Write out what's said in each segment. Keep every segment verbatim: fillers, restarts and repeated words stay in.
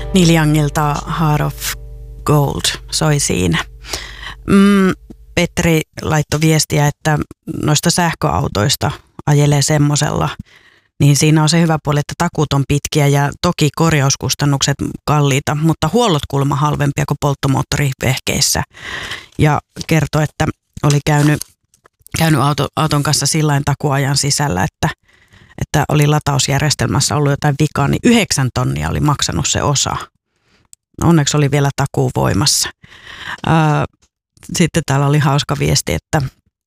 Neil Youngilta Heart of Gold soi siinä. Mm, Petri laittoi viestiä, että noista sähköautoista ajelee semmosella, niin siinä on se hyvä puoli, että takuut on pitkiä ja toki korjauskustannukset kalliita, mutta huollot kuulemma halvempia kuin polttomoottorivehkeissä. Ja kertoi, että oli käynyt, käynyt auto, auton kanssa sillain takuajan sisällä, että, että oli latausjärjestelmässä ollut jotain vikaa, niin yhdeksän tonnia oli maksanut se osa. Onneksi oli vielä takuu voimassa. Sitten täällä oli hauska viesti, että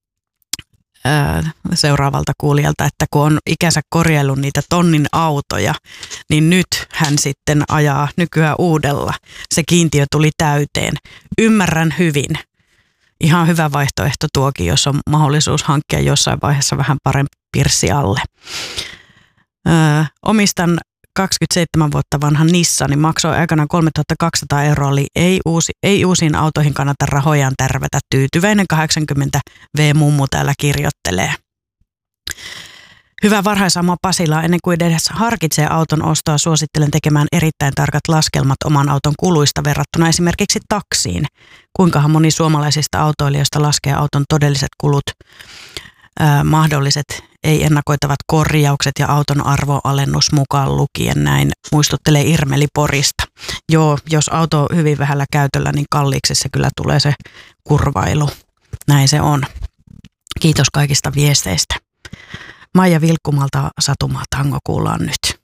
seuraavalta kuulijalta, että kun on ikänsä korjaillut niitä tonnin autoja, niin nyt hän sitten ajaa nykyään uudella. Se kiintiö tuli täyteen. Ymmärrän hyvin. Ihan hyvä vaihtoehto tuokin, jos on mahdollisuus hankkia jossain vaiheessa vähän parempi pirssi alle. Öö, omistan kaksikymmentäseitsemän vuotta vanhan Nissanin, maksoi aikanaan kolmetuhattakaksisataa euroa, eli ei, uusi, ei uusiin autoihin kannata rahojaan tärvätä. Tyytyväinen kahdeksankymmentä vuotias-mummu täällä kirjoittelee. Hyvää varhaisaamua Pasilaa. Ennen kuin edes harkitsee auton ostoa, suosittelen tekemään erittäin tarkat laskelmat oman auton kuluista verrattuna esimerkiksi taksiin. Kuinkahan moni suomalaisista autoilijoista laskee auton todelliset kulut, ää, mahdolliset ei-ennakoitavat korjaukset ja auton arvoalennus mukaan lukien, näin muistuttelee Irmeli Porista. Joo, jos auto on hyvin vähällä käytöllä, niin kalliiksi se kyllä tulee se kurvailu. Näin se on. Kiitos kaikista viesteistä. Maija Vilkkumalta Satumaa tango kuullaan nyt.